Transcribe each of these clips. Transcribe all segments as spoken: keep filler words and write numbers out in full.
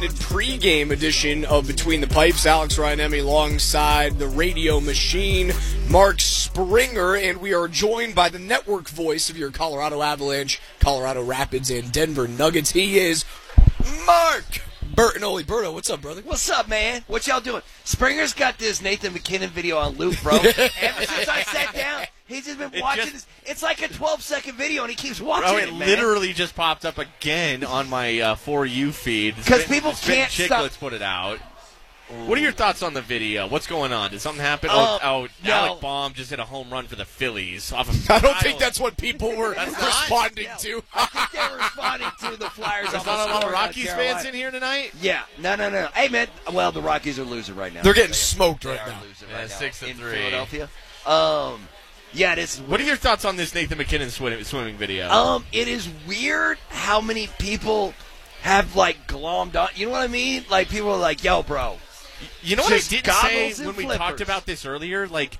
Pre-game edition of Between the Pipes. Alex Ryan-Emmy alongside the radio machine, Mark Springer, and we are joined by the network voice of your Colorado Avalanche, Colorado Rapids, and Denver Nuggets. He is Mark Bertinoli. Berto, what's up, brother? What's up, man? What y'all doing? Springer's got this Nathan MacKinnon video on loop, bro. Ever since I sat down, he's just been it watching just, this. It's like a twelve-second video, and he keeps watching bro, it, it man. literally just popped up again on my uh, For You feed. Because people can't stop. Chicklets put it out. What are your thoughts on the video? What's going on? Did something happen? Um, oh, oh no. Alec Baum just hit a home run for the Phillies. Off of I don't think that's what people were That's not? responding No. to. I think they were responding to the Flyers. There's almost not a lot of scoring on Rockies Carolina. fans in here tonight? Yeah. No, no, no. Hey, man. Well, the Rockies are losing right now. They're getting They- smoked they right are now. losing Yeah, right now six and in three. Philadelphia. Um, yeah, this is What are your thoughts on this Nathan MacKinnon swimming, swimming video? Um, it is weird how many people have, like, glommed on. You know what I mean? Like, people are like, yo, bro. You know what I Just did goggles say and when we flippers. talked about this earlier? Like,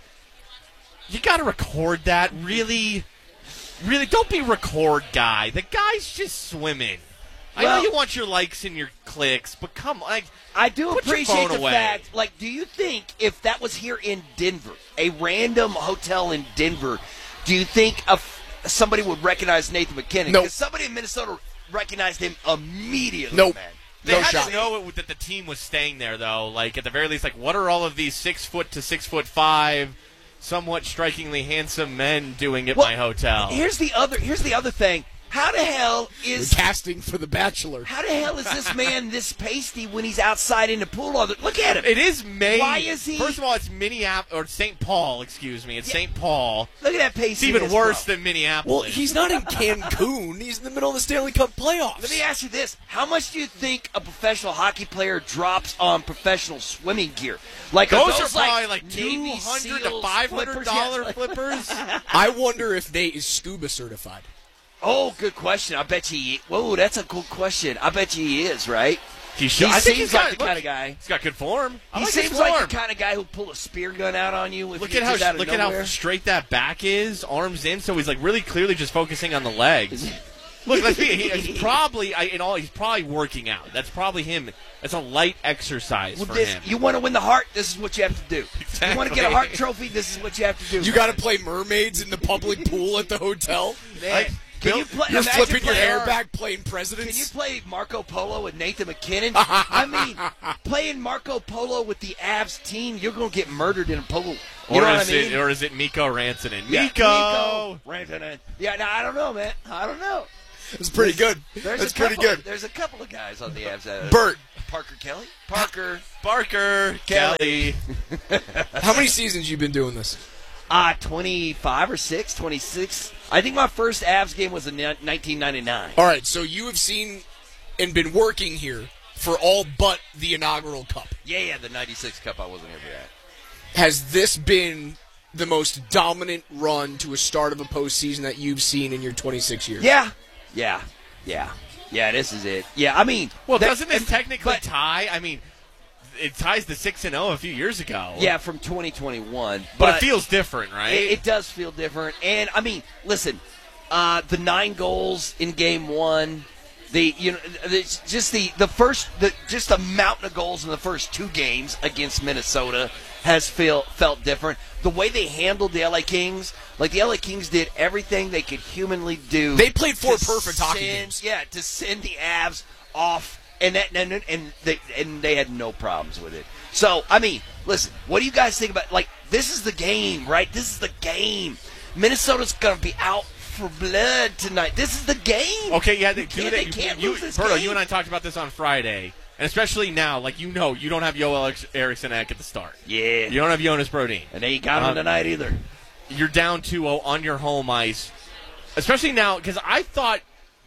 you got to record that. Really, really, don't be record guy. The guy's just swimming. I Well- know you want your likes and your clicks, but come on. Like, I do Put your appreciate phone the away. fact, like, do you think if that was here in Denver, a random hotel in Denver, do you think a f- somebody would recognize Nathan MacKinnon? Nope. Because somebody in Minnesota recognized him immediately, Nope. man. They No had shot. to know it, that the team was staying there, though. Like, at the very least, like, what are all of these six foot to six foot five, somewhat strikingly handsome men doing at Well, my hotel? Here's the other. Here's the other thing. How the hell is The casting for The Bachelor. how the hell is this man this pasty when he's outside in the pool? All the, look at him. It is May. Why is he- First of all, it's Minneapolis or Saint Paul. Excuse me, it's Yeah. Saint Paul. Look at that pasty. It's even worse bro. than Minneapolis. Well, he's not in Cancun. He's in the middle of the Stanley Cup playoffs. Let me ask you this: how much do you think a professional hockey player drops on professional swimming gear? Like those, are are those probably like, like two Navy hundred to SEALs five hundred dollar flippers? flippers. Yeah. I wonder if Nate is scuba certified. Oh, good question. I bet you. He, whoa, that's a cool question. I bet you he is, right? He should. He I think seems he's like got, the look, kind of guy. He's got good form. I He like his seems like form. the kind of guy who'll pull a spear gun out on you. If Look you at how just out of look at how nowhere. straight that back is, arms in, so he's like really clearly just focusing on the legs. Look, let's be. He, he's probably I, in all. He's probably working out. That's probably him. That's a light exercise Well, for this, him. You want to win the heart? This is what you have to do. You want to get a Exactly. heart trophy? This is what you have to do. You got to play mermaids in the public pool at the hotel. Man, can you play? You're imagine flipping your playing- hair back, playing Can you presidents. play Marco Polo with Nathan MacKinnon? I mean, playing Marco Polo with the Avs team, you're going to get murdered in a polo. You or know what I is mean? it or is it Miko Rantanen? Yeah, Miko. Rantanen. Yeah, no, I don't know, man. I don't know. It's pretty good. There's That's a couple, pretty good. There's a couple of guys on the Avs. That, Bert, Parker Kelly? Parker. Barker, Kelly. Kelly. how many seasons you been doing this? Uh, twenty-five or six, twenty-six. I think my first Avs game was in nineteen ninety-nine. All right, so you have seen and been working here for all but the inaugural cup. Yeah, yeah, the ninety-six Cup I wasn't here for that. Has this been the most dominant run to a start of a postseason that you've seen in your twenty-six years? Yeah, yeah, yeah. Yeah, this is it. Yeah, I mean... Well, that- doesn't this and- technically but- tie? I mean, it ties the six and zero a few years ago. Yeah, from twenty twenty-one. but, it feels different, right? It, it does feel different. And, I mean, listen, uh, the nine goals in game one, the you know, it's just the, the first, the, just the mountain of goals in the first two games against Minnesota has feel, felt different. The way they handled the L A Kings, like the L A Kings did everything they could humanly do. They played four to perfect hockey send- games. Yeah, to send the Avs off. And that and, and they and they had no problems with it. So I mean, listen, what do you guys think about? Like, this is the game, right? This is the game. Minnesota's gonna be out for blood tonight. This is the game. Okay, yeah, they, You do can't- they, they can't you, lose this Berto, game. you and I talked about this on Friday, and especially now, like you know, you don't have Joel Eriksson Ek at the start. Yeah, You don't have Jonas Brodin. and they ain't got him Um, tonight either. You're down two oh on your home ice, especially now because I thought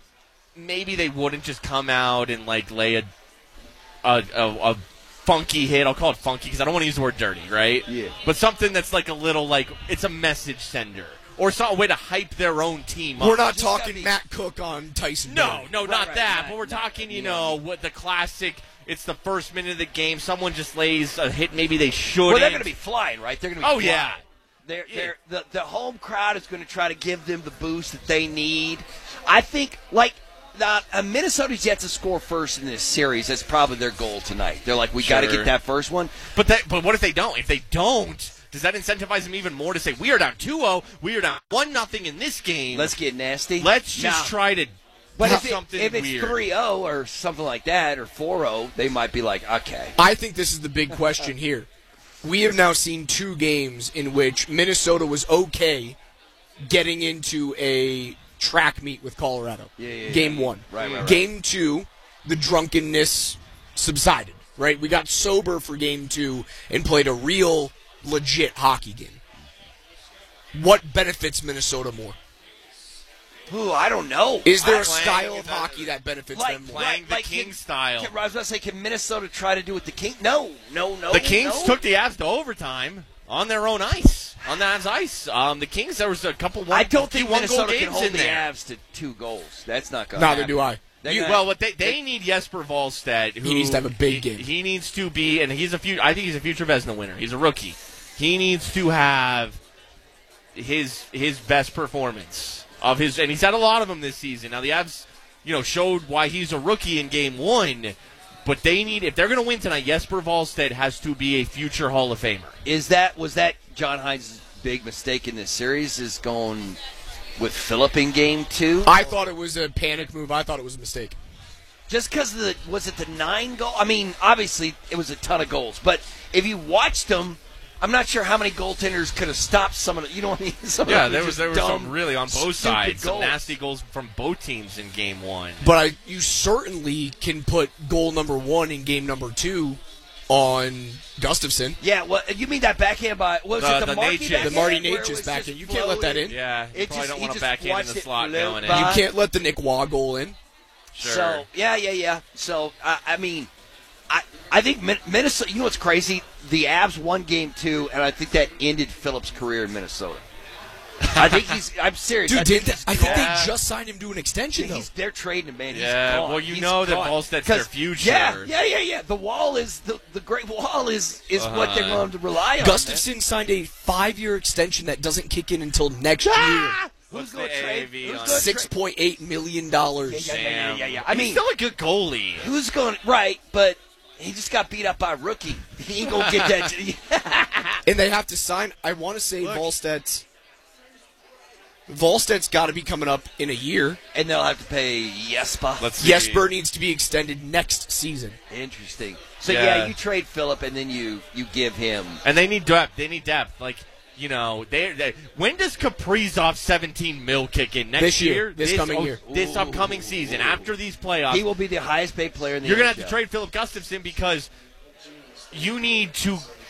maybe they wouldn't just come out and like lay a a, a, a funky hit. I'll call it funky because I don't want to use the word dirty, right? Yeah. But something that's like a little like it's a message sender or some a way to hype their own team up. We're not Just gotta talking be- Matt Cook on Tyson. No, Berry. no, Right, not right, that. right, but we're not- talking, you you know, know. what the classic. It's the first minute of the game. Someone just lays a hit. Maybe they should. Well, they're going to be flying, right? They're going to be Oh, flying. yeah. They're, Yeah. they're, the, the home crowd is going to try to give them the boost that they need. I think, like, Now, uh, Minnesota's yet to score first in this series. That's probably their goal tonight. They're like, we got to Sure. get that first one. But that, but what if they don't? If they don't, does that incentivize them even more to say, we are down two oh, we are down one nothing in this game. Let's get nasty. Let's just Now, try to But do if, it, something if it's weird. three oh or something like that, or four oh, they might be like, okay. I think this is the big question here. We have now seen two games in which Minnesota was okay getting into a track meet with Colorado. Yeah, yeah, yeah. Game one. Right, right, right. Game two, the drunkenness subsided, right? We got sober for game two and played a real, legit hockey game. What benefits Minnesota more? Ooh, I don't know. Is there I- a style of hockey that benefits like, them more? playing like, the like King can- style. Can, I was going to say, can Minnesota try to do what the King? No, no, no. The Kings no. took the Avs to overtime on their own ice, on the Avs ice. Um, the Kings, there was a couple one, I don't think one Minnesota goal can games hold in the there. Avs to two goals. That's not going to Neither happen. do I. They're You, gonna- well, what they they need Jesper Wallstedt. Who He needs to have a big he, game. He needs to be, and he's a few. I think he's a future Vezina winner. He's a rookie. He needs to have his his best performance of his, and he's had a lot of them this season. Now the Avs, you know, showed why he's a rookie in Game One, but they need, if they're going to win tonight, Jesper Wallstedt has to be a future Hall of Famer. Is that was that John Hines' big mistake in this series? Is going with Phillip in game two? I thought it was a panic move. I thought it was a mistake. Just because of the was it the nine goal? I mean, obviously it was a ton of goals, but if you watched them, I'm not sure how many goaltenders could have stopped some of the. You know what I mean? Some of Yeah, them there were was just there was dumb, some really on both stupid sides, some goals. nasty goals from both teams in Game One. But I, you certainly can put goal number one in game number two on Gustafson. Yeah, well, you mean that backhand by what was The- it the, the Markey Natchez. backhand? The Marty where it Natchez was backhand. just You can't let that floating? in. Yeah, you It probably just- don't he want to just backhand in watched the it slot float going in. by. You can't let the Nick Waugh goal in. Sure. So yeah, yeah, yeah. So I, I mean, I I think Min- Minnesota. You know what's crazy? The Avs won game two, and I think that ended Phillips' career in Minnesota. I think he's. I'm serious. Dude, I did think that, I he's think gone. they just signed him to an extension, though. He's, they're trading him, man. He's Yeah, gone. well, you He's know that gone. Wallsted's their 'Cause- future. Yeah, yeah, yeah, yeah. The wall is the the great wall is is what they're Uh-huh. going to rely on. Gustafson signed a five-year extension that doesn't kick in until next man. year. Ah! What's Who's going to the trade? A A V Who's on gonna trade? Six point eight million dollars. Yeah, yeah, yeah, yeah, yeah, yeah. I I mean, mean, he's still a good goalie. who's going right? But he just got beat up by a rookie. He ain't gonna get that. And they have to sign. I want to say Look. Volstedt's. Volstedt's got to be coming up in a year. And they'll have to pay Jesper. Let's see. Jesper needs to be extended next season. Interesting. So yeah. Yeah. you trade Phillip and then you you give him. And they need depth. They need depth. Like, you know, they. they when does Kaprizov seventeen mil kick in next This year. This coming oh, year. This Ooh. upcoming season after these playoffs. He will be the highest paid player in the You're N H L. gonna have to trade Philip Gustafson because you need to